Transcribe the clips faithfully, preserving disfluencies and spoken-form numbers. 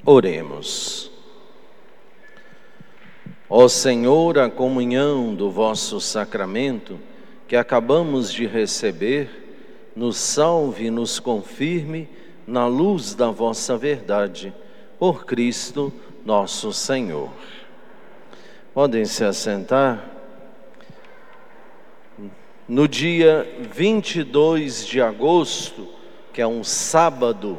Oremos. Ó Senhor, a comunhão do vosso sacramento, que acabamos de receber, nos salve e nos confirme na luz da vossa verdade, por Cristo nosso Senhor. Podem se assentar. No dia vinte e dois de agosto, que é um sábado,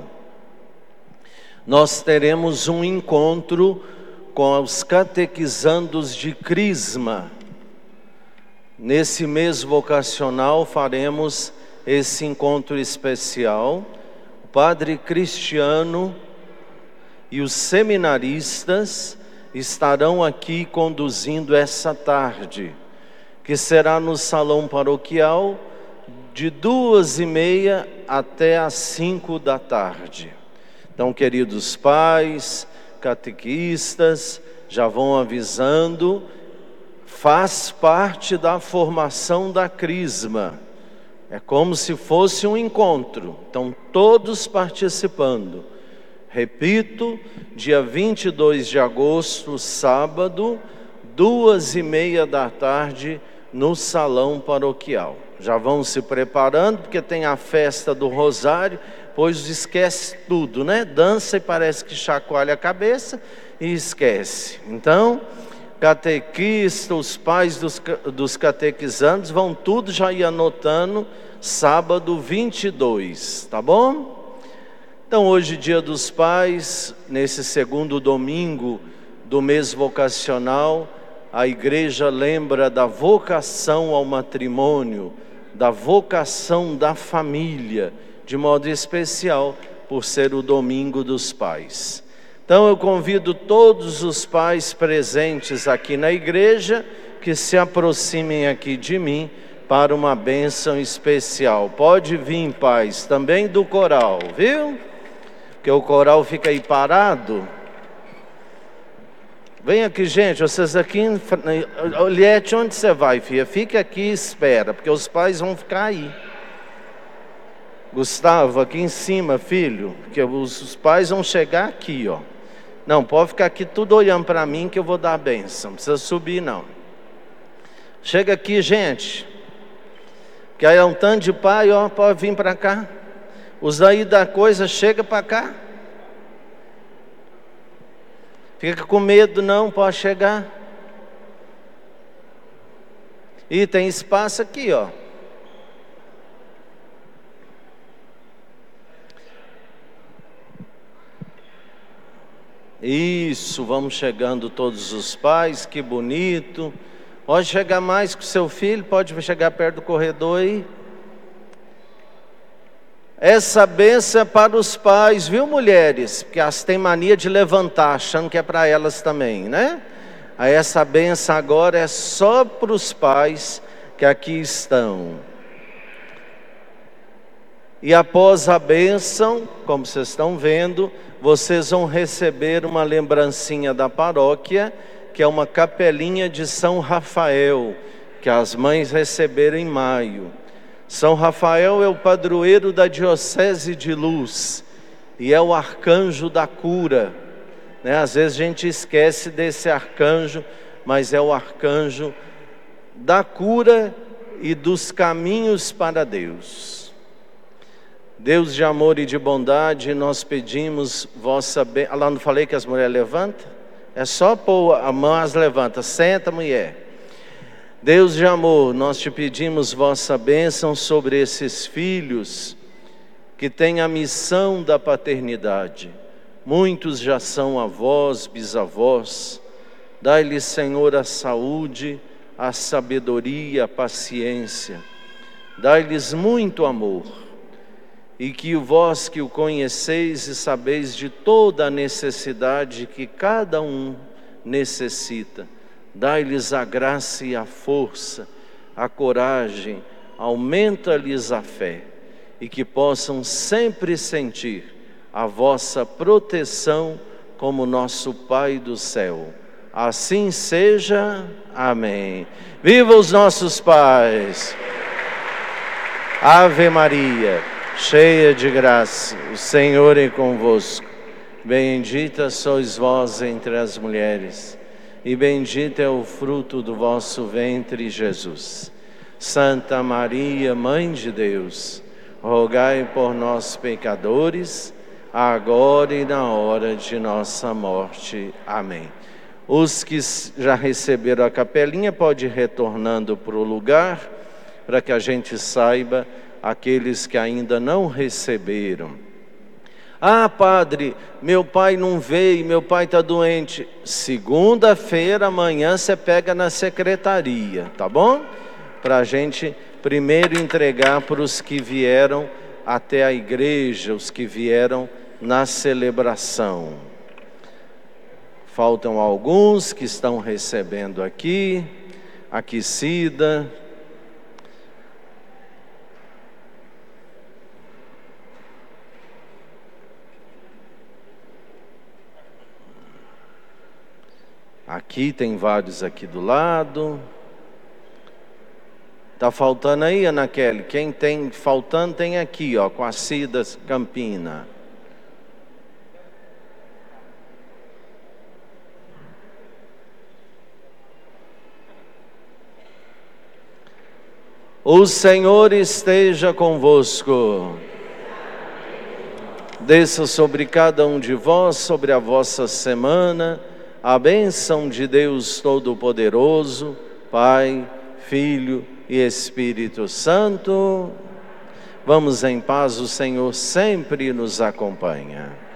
nós teremos um encontro com os catequizandos de Crisma. Nesse mês vocacional faremos esse encontro especial. O Padre Cristiano e os seminaristas estarão aqui conduzindo essa tarde, que será no salão paroquial de duas e meia até às cinco da tarde. Então, queridos pais, catequistas, já vão avisando, faz parte da formação da Crisma. É como se fosse um encontro, então todos participando. Repito, dia vinte e dois de agosto, sábado, duas e meia da tarde, no salão paroquial. Já vão se preparando, porque tem a festa do Rosário, pois esquece tudo, né? Dança e parece que chacoalha a cabeça e esquece. Então, catequista, os pais dos, dos catequizandos vão tudo já ir anotando, sábado vinte e dois, tá bom? Então, hoje, dia dos pais, nesse segundo domingo do mês vocacional, a igreja lembra da vocação ao matrimônio, da vocação da família, de modo especial, por ser o domingo dos pais. Então eu convido todos os pais presentes aqui na igreja, que se aproximem aqui de mim, para uma bênção especial. Pode vir, pais, também do coral, viu? Porque o coral fica aí parado. Vem aqui, gente, vocês aqui, Oliette, onde você vai, filha? Fica aqui e espera, porque os pais vão ficar aí. Gustavo, aqui em cima, filho, que os, os pais vão chegar aqui, ó. Não, pode ficar aqui tudo olhando para mim que eu vou dar a bênção, não precisa subir não. Chega aqui, gente, que aí é um tanto de pai, ó, pode vir para cá. Os aí da coisa, chega para cá. Fica com medo não, pode chegar. E tem espaço aqui, ó. Isso, vamos chegando todos os pais, que bonito. Pode chegar mais com seu filho, pode chegar perto do corredor aí. Essa bênção é para os pais, viu, mulheres? Porque elas têm mania de levantar, achando que é para elas também, né? Aí essa bênção agora é só para os pais que aqui estão. E após a bênção, como vocês estão vendo, vocês vão receber uma lembrancinha da paróquia, que é uma capelinha de São Rafael, que as mães receberam em maio. São Rafael é o padroeiro da Diocese de Luz e é o arcanjo da cura, né? Às vezes a gente esquece desse arcanjo, mas é o arcanjo da cura e dos caminhos para Deus. Deus de amor e de bondade, nós pedimos vossa bênção. Lá não falei que as mulheres levantam? É só pôr a mão, as levanta. Senta, mulher. Deus de amor, nós te pedimos vossa bênção sobre esses filhos que têm a missão da paternidade. Muitos já são avós, bisavós. Dai-lhes, Senhor, a saúde, a sabedoria, a paciência. Dai-lhes muito amor. E que vós que o conheceis e sabeis de toda a necessidade que cada um necessita, dai-lhes a graça e a força, a coragem, aumenta-lhes a fé, e que possam sempre sentir a vossa proteção como nosso Pai do céu. Assim seja. Amém. Viva os nossos pais! Ave Maria, cheia de graça, o Senhor é convosco. Bendita sois vós entre as mulheres, e bendito é o fruto do vosso ventre, Jesus. Santa Maria, Mãe de Deus, rogai por nós, pecadores, agora e na hora de nossa morte. Amém. Os que já receberam a capelinha podem ir retornando para o lugar, para que a gente saiba aqueles que ainda não receberam. Ah, padre, meu pai não veio, meu pai está doente. Segunda-feira, amanhã, você pega na secretaria, tá bom? Para a gente primeiro entregar para os que vieram até a igreja, os que vieram na celebração. Faltam alguns que estão recebendo aqui, aquecida. Aqui tem vários aqui do lado. Tá faltando aí, Ana Kelly? Quem tem faltando tem aqui, ó, com a Cida Campina. O Senhor esteja convosco. Desça sobre cada um de vós, sobre a vossa semana, a bênção de Deus Todo-Poderoso, Pai, Filho e Espírito Santo. Vamos em paz, o Senhor sempre nos acompanha.